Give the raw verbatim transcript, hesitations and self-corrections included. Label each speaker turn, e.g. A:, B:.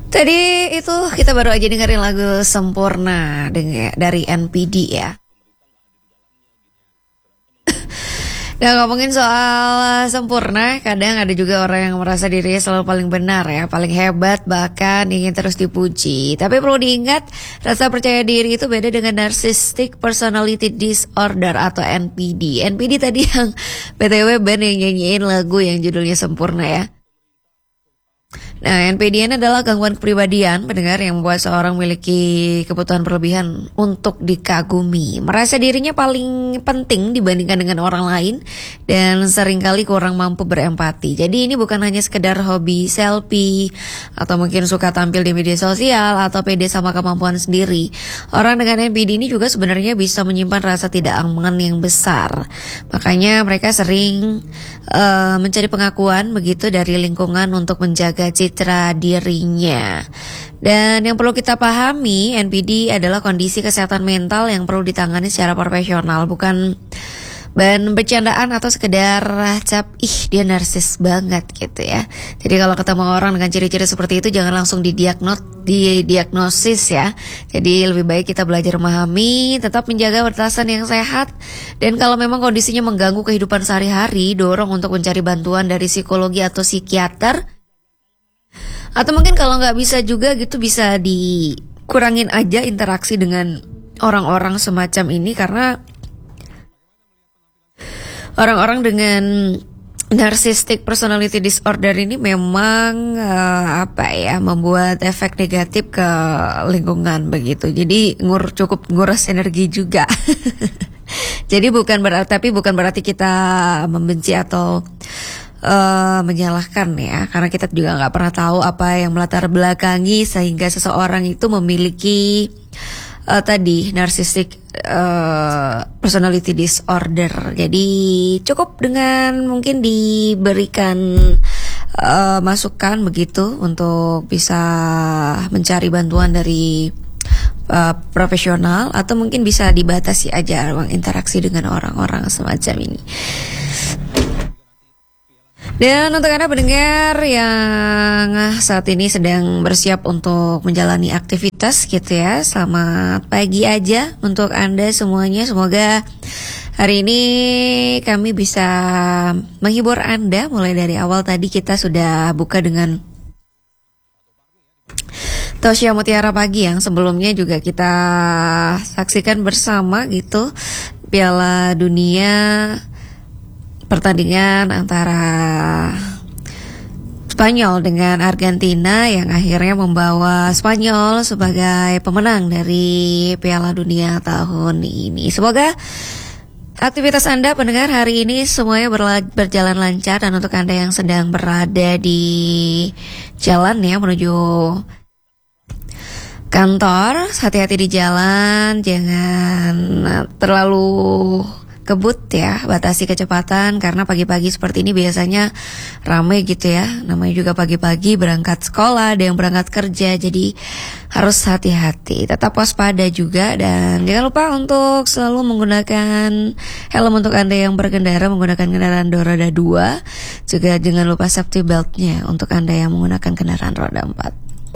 A: Tadi itu kita baru aja dengerin lagu Sempurna dengan dari N P D ya. Nah, ngomongin soal sempurna, kadang ada juga orang yang merasa dirinya selalu paling benar ya, paling hebat, bahkan ingin terus dipuji. Tapi perlu diingat, rasa percaya diri itu beda dengan Narcissistic Personality Disorder atau N P D. N P D tadi yang B T W band yang nyanyiin lagu yang judulnya Sempurna ya. Nah, N P D ini adalah gangguan kepribadian pendengar yang membuat seorang memiliki kebutuhan berlebihan untuk dikagumi, merasa dirinya paling penting dibandingkan dengan orang lain, dan seringkali kurang mampu berempati. Jadi ini bukan hanya sekedar hobi selfie atau mungkin suka tampil di media sosial atau pede sama kemampuan sendiri. Orang dengan N P D ini juga sebenarnya bisa menyimpan rasa tidak aman yang besar. Makanya mereka sering uh, mencari pengakuan begitu dari lingkungan untuk menjaga citra dirinya. Dan yang perlu kita pahami, N P D adalah kondisi kesehatan mental yang perlu ditangani secara profesional, bukan bahan bercandaan atau sekedar cap ih dia narsis banget gitu ya. Jadi kalau ketemu orang dengan ciri-ciri seperti itu jangan langsung didiagnot, didiagnosis ya. Jadi lebih baik kita belajar memahami, tetap menjaga batasan yang sehat, dan kalau memang kondisinya mengganggu kehidupan sehari-hari, dorong untuk mencari bantuan dari psikologi atau psikiater. Atau mungkin kalau nggak bisa juga gitu, bisa dikurangin aja interaksi dengan orang-orang semacam ini, karena orang-orang dengan Narcissistic Personality Disorder ini memang uh, apa ya, membuat efek negatif ke lingkungan begitu. Jadi ngur cukup nguras energi juga. Jadi bukan berarti tapi bukan berarti kita membenci atau Uh, menyalahkan ya, karena kita juga nggak pernah tahu apa yang melatar belakangi sehingga seseorang itu memiliki uh, tadi narcissistic uh, personality disorder. Jadi cukup dengan mungkin diberikan uh, masukan begitu untuk bisa mencari bantuan dari uh, profesional, atau mungkin bisa dibatasi aja ruang interaksi dengan orang-orang semacam ini. Dan untuk Anda pendengar yang saat ini sedang bersiap untuk menjalani aktivitas gitu ya, selamat pagi aja untuk Anda semuanya. Semoga hari ini kami bisa menghibur Anda. Mulai dari awal tadi kita sudah buka dengan Tosya Mutiara Pagi yang sebelumnya juga kita saksikan bersama gitu, Piala Dunia, pertandingan antara Spanyol dengan Argentina yang akhirnya membawa Spanyol sebagai pemenang dari Piala Dunia tahun ini. Semoga aktivitas Anda pendengar hari ini semuanya berla- berjalan lancar, dan untuk Anda yang sedang berada di jalan ya menuju kantor, hati-hati di jalan, jangan terlalu kebut ya, batasi kecepatan, karena pagi-pagi seperti ini biasanya ramai gitu ya. Namanya juga pagi-pagi berangkat sekolah, ada yang berangkat kerja, jadi harus hati-hati, tetap waspada juga, dan jangan lupa untuk selalu menggunakan helm untuk Anda yang berkendara menggunakan kendaraan roda dua, juga jangan lupa safety beltnya untuk Anda yang menggunakan kendaraan roda empat.